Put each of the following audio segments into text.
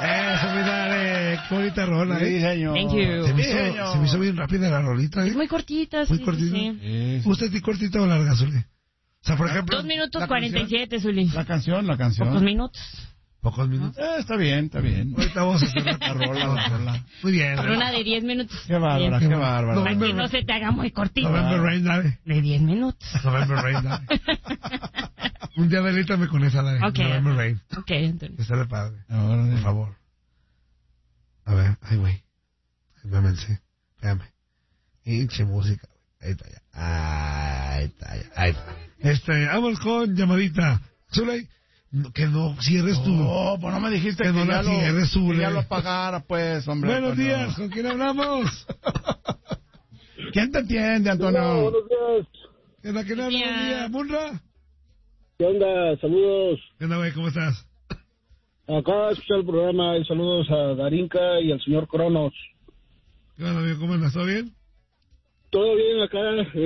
Eso, mira, qué bonita rola, Sí, señor. Thank you. Se me hizo bien rápida la rolita, Es muy cortita, Muy sí, cortita. sí. ¿Usted tiene cortita o larga, Zuli? O sea, por ejemplo... 2 minutos la 47, Zuli. La canción. Pocos minutos. Pocos minutos. Está bien. Ahorita vamos a hacer la rola. Muy bien. Por una de 10 minutos. Qué bárbara, Bien. qué bárbara. Para que no se te haga muy cortita. November Rain, dale. De 10 minutos. November Rain, dale. Un día delítame con esa, dale. Ok. November Rain. Ok, Antonio. Está de padre. Órale. Por favor. A ver, ay, güey. Espérame. Hinche música. Ahí está ya. Ahí está. Vamos con llamadita. Zuley, que no cierres tu... No, pues no me dijiste que no la cierres, que Zuley. ya lo pagara, pues, hombre. Buenos Antonio. días, ¿con quién hablamos? ¿Quién te entiende, Antonio? Hola, buenos días. ¿Qué onda, buenos días? ¿Munra? ¿Qué onda? Saludos. ¿Qué onda, güey? ¿Cómo estás? Acá escuchar el programa y saludos a Darinka y al señor Cronos. ¿Qué onda, amigo? ¿Cómo andas? ¿Todo bien? Todo bien acá,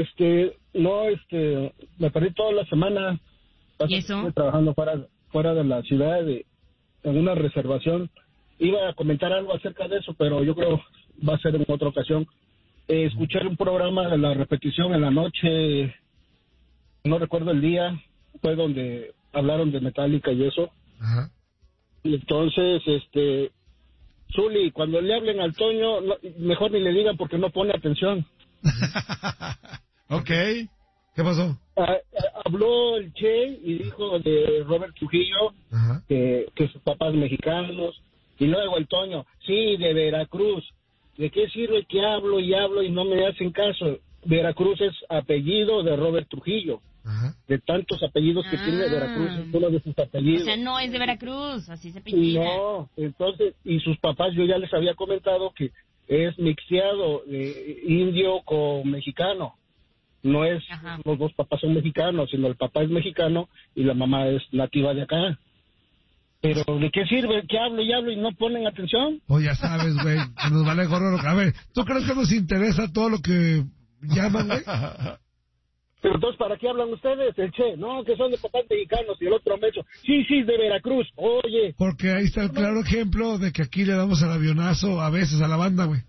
me perdí toda la semana. ¿Y eso? Estuve trabajando fuera de la ciudad, en una reservación. Iba a comentar algo acerca de eso, pero yo creo va a ser en otra ocasión. Escuché un programa de la repetición en la noche, no recuerdo el día, fue donde hablaron de Metallica y eso. Ajá. Y entonces, Zuli, cuando le hablen al Toño, mejor ni le digan porque no pone atención. Ok. ¿Qué pasó? Habló el Che y dijo de Robert Trujillo, Ajá. que sus papás mexicanos, y luego el Toño, sí, de Veracruz. ¿De qué sirve que hablo y no me hacen caso? Veracruz es apellido de Robert Trujillo. Ajá. De tantos apellidos que tiene Veracruz, es uno de sus apellidos. O sea, no es de Veracruz, así se apellida. No, entonces, y sus papás, yo ya les había comentado que es mixeado indio con mexicano. No es, Ajá. los dos papás son mexicanos, sino el papá es mexicano y la mamá es nativa de acá. Pero, ¿de qué sirve que hablo y no ponen atención? Pues ya sabes, güey, que nos vale gorro. A ver, ¿tú crees que nos interesa todo lo que llaman, güey? Pero entonces, ¿para qué hablan ustedes? El Che, no, que son de papás mexicanos y el otro mecho. Sí, de Veracruz, oye. Porque ahí está el claro ejemplo de que aquí le damos el avionazo a veces a la banda, güey.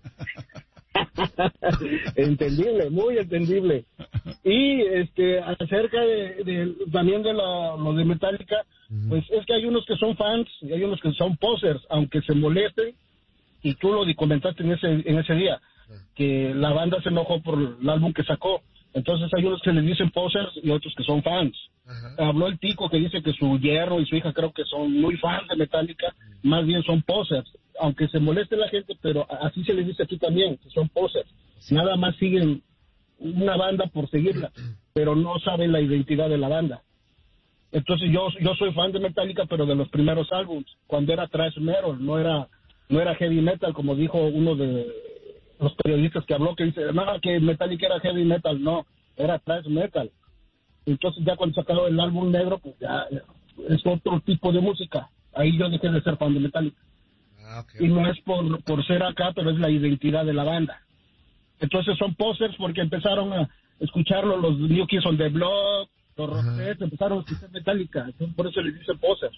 Entendible, muy entendible. Y acerca también de lo de Metallica, pues es que hay unos que son fans y hay unos que son posers, aunque se molesten, y tú lo comentaste en ese día, que la banda se enojó por el álbum que sacó. Entonces hay unos que les dicen posers y otros que son fans. Ajá. Habló el Tico que dice que su yerno y su hija creo que son muy fans de Metallica, más bien son posers, aunque se moleste la gente, pero así se les dice aquí también, que son posers. Sí. Nada más siguen una banda por seguirla, pero no saben la identidad de la banda. Entonces yo soy fan de Metallica, pero de los primeros álbumes, cuando era thrash metal, no era heavy metal, como dijo uno de los periodistas que habló, que dice, no, que Metallica era heavy metal, no, era thrash metal. Entonces ya cuando sacaron el álbum negro, pues ya es otro tipo de música. Ahí yo dejé de ser fan de Metallica. Okay. Y no es por ser acá, pero es la identidad de la banda. Entonces son posers porque empezaron a escucharlo los New Kids on the Block, los Roxette, empezaron a escuchar Metallica. Entonces, por eso les dicen posers.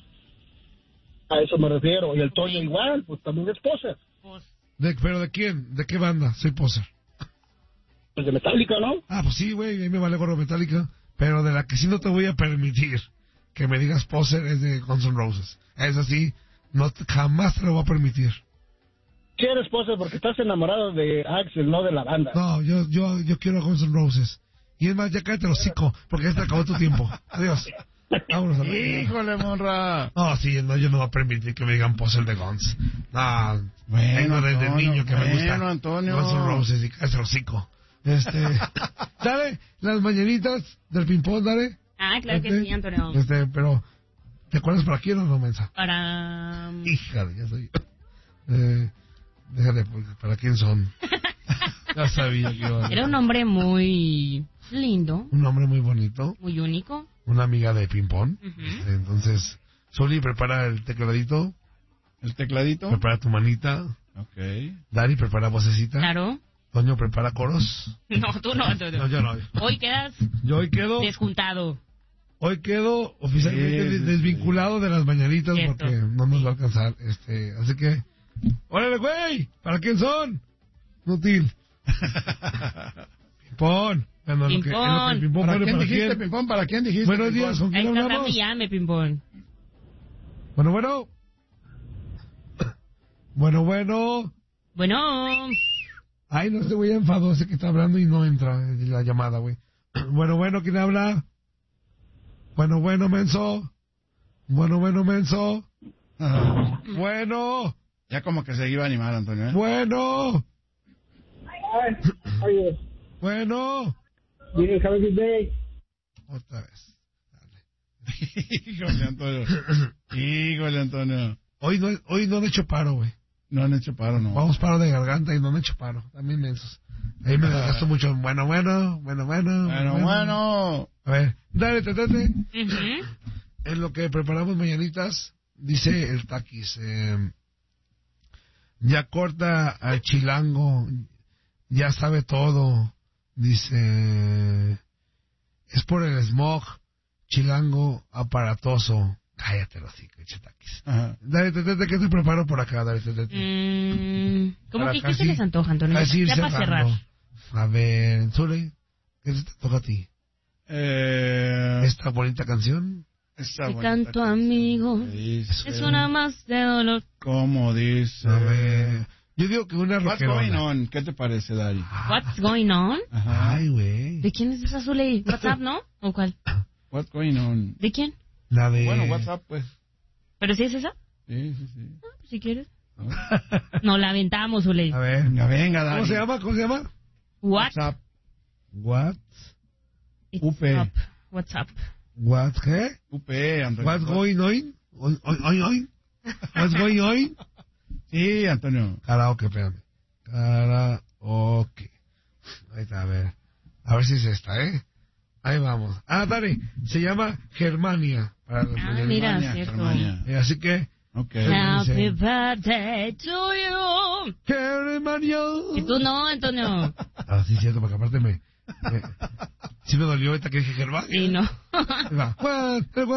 A eso me refiero. Y el Toño igual, pues también es poser. ¿Pero de quién? ¿De qué banda? Soy poser. Pues de Metallica, ¿no? Ah, pues sí, güey, ahí me vale gorro Metallica. Pero de la que sí no te voy a permitir que me digas poser es de Guns N' Roses. Es así, jamás te lo voy a permitir. Sí eres poser porque estás enamorado de Axl, no de la banda. No, yo quiero a Guns N' Roses. Y es más, ya cállate el hocico, porque ya te acabó tu tiempo. Adiós. Vámonos a ver. Híjole, monra. No, sí, no, yo no voy a permitir que me digan poser de Guns. No, bueno, desde Antonio, niño que me gusta Antonio. Guns N' Roses y cállate el hocico. Dale, las mañanitas del ping-pong, dale. Ah, claro que sí, Antonio. Pero, ¿te acuerdas para quién o no, mensa? Para... Híjale, ya soy yo. Déjale, ¿para quién son? Ya sabía que iba a... Era un hombre muy lindo. Un hombre muy bonito. Muy único. Una amiga de ping-pong. Entonces, Zuli, prepara el tecladito. ¿El tecladito? Prepara tu manita. Ok. Dari, prepara vocecita. Claro. Toño, prepara coros. No, tú no. No, yo no. Hoy quedas... Yo hoy quedo... desjuntado. Hoy quedo oficialmente Sí, sí, desvinculado de las mañanitas Cierto. porque no nos va a alcanzar. Así que, órale, güey, ¿para quién son? Inútil. Pimpón. Bueno, en lo que Pimpón. Pimpón ¿Para pone quién para dijiste, quién. Pimpón? ¿Para quién dijiste? Buenos Pimpón? días, ¿con Ahí quién está, hablamos? dame llame, Pimpón. Bueno. Bueno. Bueno. Ay, no, este güey enfadó, ese que está hablando y no entra la llamada, güey. Bueno, ¿quién habla? Bueno, menso. Menso. Ajá. Bueno. Ya como que se iba a animar, Antonio, ¿eh? Bueno. Oye, Bueno. bien, have a good day. Otra vez. Híjole, Antonio. Hoy no han hecho paro, güey. No han hecho paro, no. Vamos paro de garganta y no han hecho paro. También mensos. Ahí me desgasto mucho. Bueno. Bueno. A ver, dale, tete. Ujú. En lo que preparamos mañanitas, dice el Taquis, ya corta al chilango, ya sabe todo, dice, es por el smog, chilango aparatoso. Cállate, los hijos, Taquis. Ajá. Dale, tete, ¿qué te preparo por acá? Dale, tete. ¿Cómo Para que qué casi- se les antoja, Antonio? Casi ir Ya para cerrando. cerrar. A ver, Zule, ¿qué te toca a ti? Esta bonita canción. Esa Te bonita canto, canción amigo. que dice, Es una más de dolor. ¿Cómo dice? A ver, yo digo que una What's going rockerona. on? ¿Qué te parece, Dari? What's going on? Ajá. Ay, güey. ¿De quién es esa Zuley? ¿WhatsApp, no? ¿O cuál? What's going on? ¿De quién? La de... Bueno, WhatsApp, pues. ¿Pero si es esa? Sí. Pues si quieres. No, la aventamos, Zuley. A ver. Venga, Dari. ¿Cómo se llama? WhatsApp. What? UP. WhatsApp. What, qué? UP, Antonio. What's going on? Oin. What's going on? Sí, Antonio. Karaoke, espérame. Karaoke. Ahí está, a ver. A ver si es esta, ¿eh? Ahí vamos. Ah, dale. Se llama Germania. Para las mañanitas. Mira, Germania, cierto. Germania. Así que... Ok. Happy birthday to you. Germania. Y tú no, Antonio. Ah, sí, cierto, porque aparte sí me dolió esta que dije Germania. Sí, no. Ahí va.